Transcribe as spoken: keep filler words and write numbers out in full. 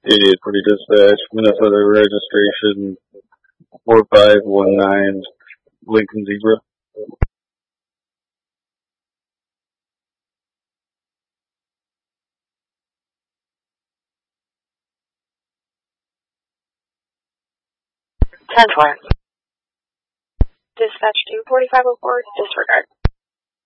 eighty-eight forty dispatch, Minnesota registration four five one nine, Lincoln Zebra. ten four. Dispatch two forty-five oh four, disregard.